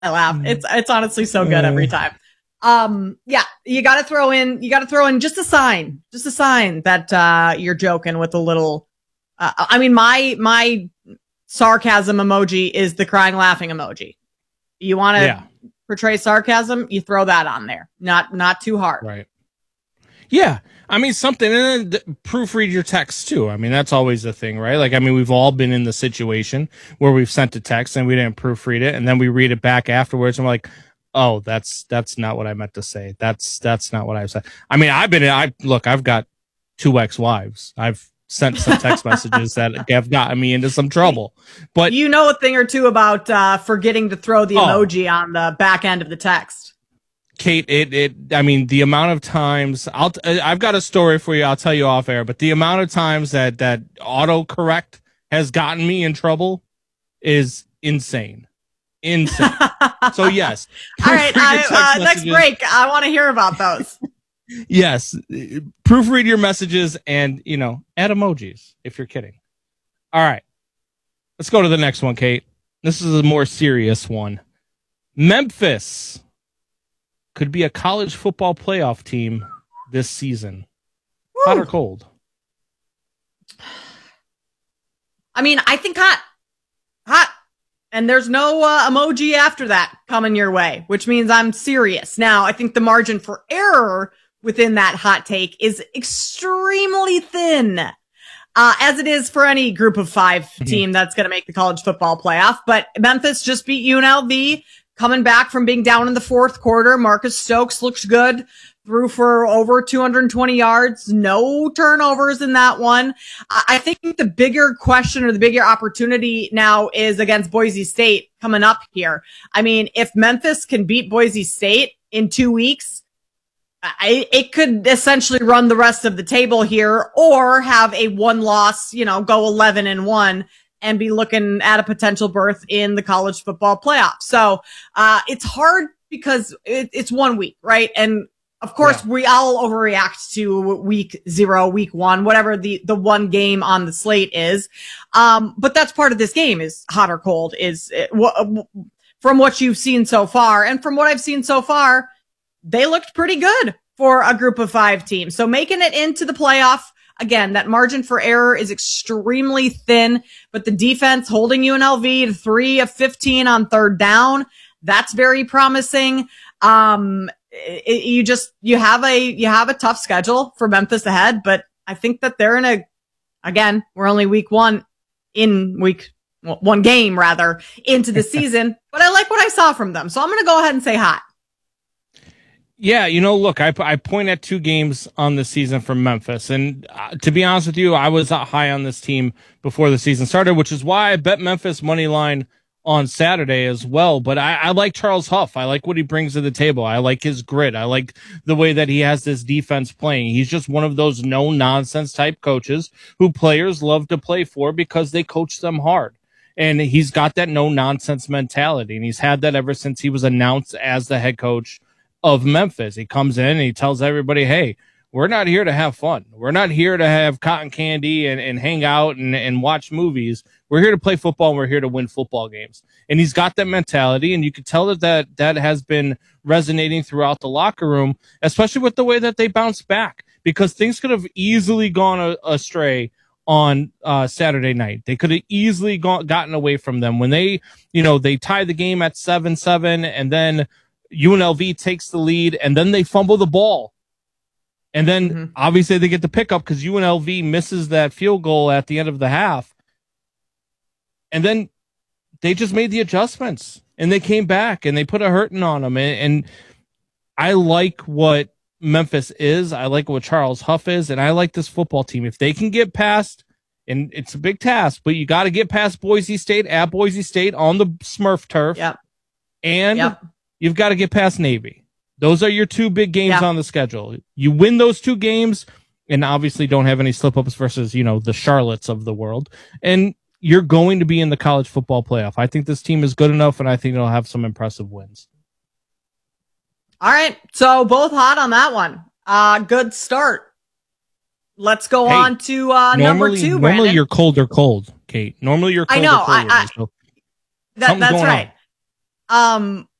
I laugh. It's honestly so good every time. Yeah, you got to throw in just a sign that you're joking with a little. I mean, my sarcasm emoji is the crying laughing emoji. You want to portray sarcasm, you throw that on there. Not too hard. Right. Yeah. I mean, something, and then proofread your text too. I mean, that's always a thing, right? Like, I mean, we've all been in the situation where we've sent a text and we didn't proofread it, and then we read it back afterwards and we're like, oh, that's not what I meant to say. That's not what I said. I mean, I've got 2 ex-wives. I've sent some text messages that have gotten me into some trouble. But you know a thing or two about forgetting to throw the emoji on the back end of the text. Kate, I mean, the amount of times I've got a story for you. I'll tell you off air, but the amount of times that autocorrect has gotten me in trouble is insane. So yes. All right. Next break. I want to hear about those. Yes. Proofread your messages and, add emojis if you're kidding. All right. Let's go to the next one, Kate. This is a more serious one. Memphis could be a college football playoff team this season. Woo. Hot or cold? I mean, I think hot. Hot. And there's no emoji after that coming your way, which means I'm serious. Now, I think the margin for error within that hot take is extremely thin, as it is for any group of 5 team that's going to make the college football playoff. But Memphis just beat UNLV, coming back from being down in the fourth quarter. Marcus Stokes looks good. Threw for over 220 yards, no turnovers in that one. I think the bigger question or the bigger opportunity now is against Boise State coming up here. I mean, if Memphis can beat Boise State in 2 weeks, it could essentially run the rest of the table here, or have a 1-loss, go 11-1 and be looking at a potential berth in the college football playoff. So, it's hard because it's 1 week, right? And of course, we all overreact to week 0, week 1, whatever the one game on the slate is. But that's part of this game, is hot or cold, from what you've seen so far. And from what I've seen so far, they looked pretty good for a group of 5 teams. So making it into the playoff, again, that margin for error is extremely thin, but the defense holding UNLV to 3 of 15 on third down, that's very promising. You have a tough schedule for Memphis ahead, but I think that they're we're only week 1 one game rather into the season, but I like what I saw from them. So I'm going to go ahead and say hot. Yeah, look, I point at 2 games on the season from Memphis, and to be honest with you, I was high on this team before the season started, which is why I bet Memphis money line on Saturday as well. But I like Charles Huff. I like what he brings to the table. I like his grit. I like the way that he has this defense playing. He's just one of those no nonsense type coaches who players love to play for because they coach them hard. And he's got that no nonsense mentality, and he's had that ever since he was announced as the head coach of Memphis. He comes in and he tells everybody, hey, we're not here to have fun. We're not here to have cotton candy and hang out and watch movies. We're here to play football, and we're here to win football games. And he's got that mentality, and you can tell that has been resonating throughout the locker room, especially with the way that they bounced back, because things could have easily gone astray on Saturday night. They could have easily gotten away from them when they tie the game at 7-7, and then UNLV takes the lead, and then they fumble the ball. And then obviously they get the pickup because UNLV misses that field goal at the end of the half. And then they just made the adjustments, and they came back and they put a hurting on them. And I like what Memphis is. I like what Charles Huff is. And I like this football team. If they can get past, and it's a big task, but you got to get past Boise State at Boise State on the Smurf turf. Yep. And you've got to get past Navy. Those are your 2 big games on the schedule. You win those 2 games, and obviously don't have any slip-ups versus, the Charlottes of the world, and you're going to be in the college football playoff. I think this team is good enough, and I think they'll have some impressive wins. All right, so both hot on that one. Good start. Let's go on to number 2, Brandon. Normally you're cold, Kate. Normally you're cold. I know. That's right. Um,